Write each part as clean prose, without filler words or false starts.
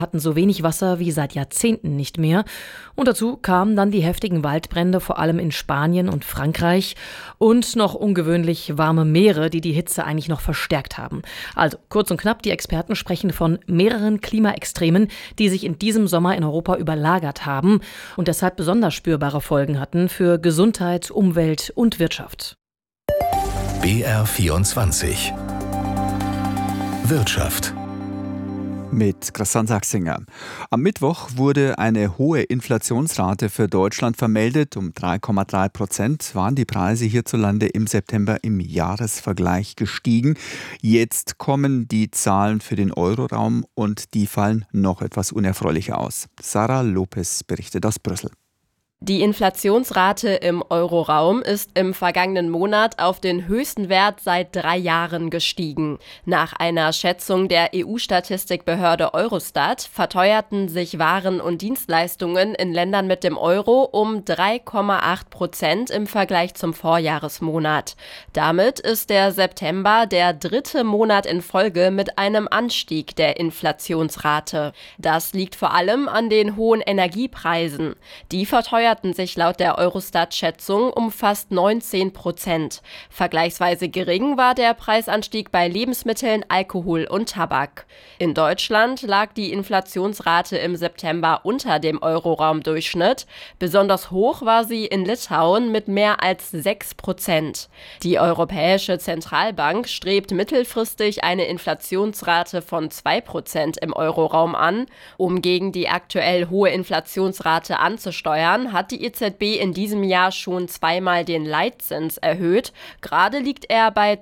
hatten so wenig Wasser wie seit Jahrzehnten nicht mehr. Und dazu kamen dann die heftigen Waldbrände, vor allem in Spanien und Frankreich. Und noch ungewöhnlich warme Meere, die Hitze eigentlich noch verstärkt haben. Also kurz und knapp, die Experten sprechen von mehreren Klimaextremen, die sich in diesem Sommer in Europa überlagert haben und deshalb besonders spürbare Folgen hatten für Gesundheit, Umwelt und Wirtschaft. BR24 Wirtschaft mit Christian Sachsinger. Am Mittwoch wurde eine hohe Inflationsrate für Deutschland vermeldet. Um 3,3% waren die Preise hierzulande im September im Jahresvergleich gestiegen. Jetzt kommen die Zahlen für den Euroraum und die fallen noch etwas unerfreulicher aus. Sarah Lopez berichtet aus Brüssel. Die Inflationsrate im Euroraum ist im vergangenen Monat auf den höchsten Wert seit 3 Jahren gestiegen. Nach einer Schätzung der EU-Statistikbehörde Eurostat verteuerten sich Waren und Dienstleistungen in Ländern mit dem Euro um 3,8% im Vergleich zum Vorjahresmonat. Damit ist der September der 3. Monat in Folge mit einem Anstieg der Inflationsrate. Das liegt vor allem an den hohen Energiepreisen. Die verteuerten sich laut der Eurostat-Schätzung um fast 19%. Vergleichsweise gering war der Preisanstieg bei Lebensmitteln, Alkohol und Tabak. In Deutschland lag die Inflationsrate im September unter dem Euroraumdurchschnitt. Besonders hoch war sie in Litauen mit mehr als 6%. Die Europäische Zentralbank strebt mittelfristig eine Inflationsrate von 2% im Euroraum an. Um gegen die aktuell hohe Inflationsrate anzusteuern, hat die EZB in diesem Jahr schon zweimal den Leitzins erhöht. Gerade liegt er bei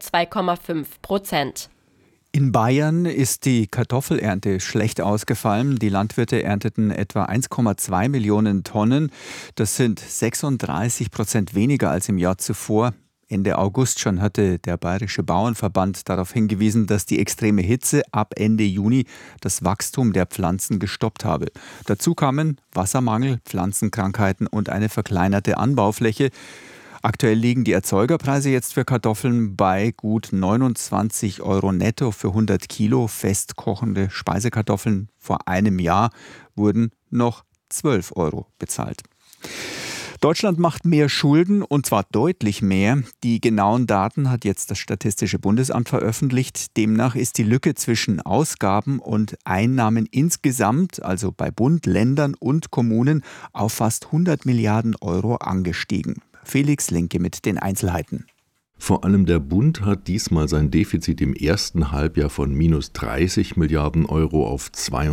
2,5%. In Bayern ist die Kartoffelernte schlecht ausgefallen. Die Landwirte ernteten etwa 1,2 Millionen Tonnen. Das sind 36% weniger als im Jahr zuvor. Ende August schon hatte der Bayerische Bauernverband darauf hingewiesen, dass die extreme Hitze ab Ende Juni das Wachstum der Pflanzen gestoppt habe. Dazu kamen Wassermangel, Pflanzenkrankheiten und eine verkleinerte Anbaufläche. Aktuell liegen die Erzeugerpreise jetzt für Kartoffeln bei gut 29 € netto für 100 Kilo. Festkochende Speisekartoffeln vor einem Jahr wurden noch 12 € bezahlt. Deutschland macht mehr Schulden, und zwar deutlich mehr. Die genauen Daten hat jetzt das Statistische Bundesamt veröffentlicht. Demnach ist die Lücke zwischen Ausgaben und Einnahmen insgesamt, also bei Bund, Ländern und Kommunen, auf fast 100 Milliarden € angestiegen. Felix Linke mit den Einzelheiten. Vor allem der Bund hat diesmal sein Defizit im ersten Halbjahr von minus 30 Milliarden € auf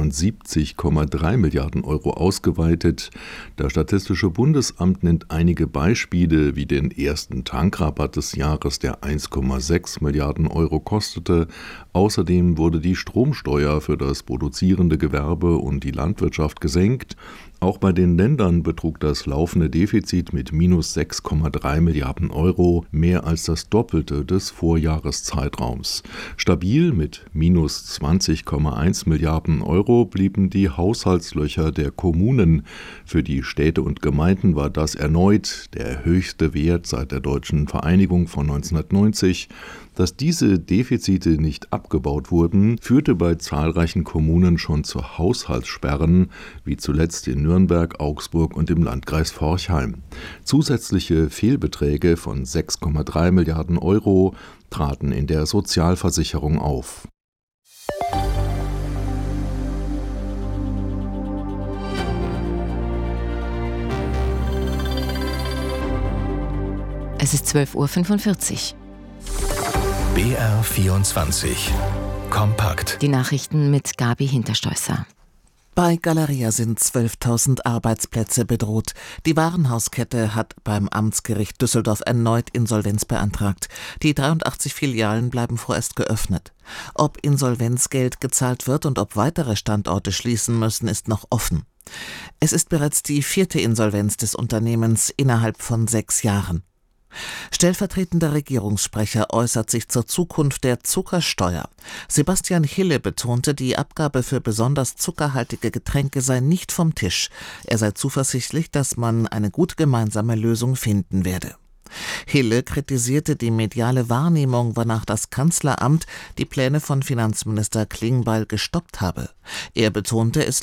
72,3 Milliarden € ausgeweitet. Das Statistische Bundesamt nennt einige Beispiele, wie den ersten Tankrabatt des Jahres, der 1,6 Milliarden € kostete. Außerdem wurde die Stromsteuer für das produzierende Gewerbe und die Landwirtschaft gesenkt. Auch bei den Ländern betrug das laufende Defizit mit minus 6,3 Milliarden € mehr als das Doppelte des Vorjahreszeitraums. Stabil mit minus 20,1 Milliarden € blieben die Haushaltslöcher der Kommunen. Für die Städte und Gemeinden war das erneut der höchste Wert seit der deutschen Vereinigung von 1990. Dass diese Defizite nicht abgebaut wurden, führte bei zahlreichen Kommunen schon zu Haushaltssperren, wie zuletzt in Nürnberg, Augsburg und im Landkreis Forchheim. Zusätzliche Fehlbeträge von 6,3 Milliarden € traten in der Sozialversicherung auf. Es ist 12:45 Uhr. BR24 Kompakt. Die Nachrichten mit Gabi Hinterstoisser. Bei Galeria sind 12.000 Arbeitsplätze bedroht. Die Warenhauskette hat beim Amtsgericht Düsseldorf erneut Insolvenz beantragt. Die 83 Filialen bleiben vorerst geöffnet. Ob Insolvenzgeld gezahlt wird und ob weitere Standorte schließen müssen, ist noch offen. Es ist bereits die 4. Insolvenz des Unternehmens innerhalb von 6 Jahren. Stellvertretender Regierungssprecher äußert sich zur Zukunft der Zuckersteuer. Sebastian Hille betonte, die Abgabe für besonders zuckerhaltige Getränke sei nicht vom Tisch. Er sei zuversichtlich, dass man eine gute gemeinsame Lösung finden werde. Hille kritisierte die mediale Wahrnehmung, wonach das Kanzleramt die Pläne von Finanzminister Klingbeil gestoppt habe. Er betonte, es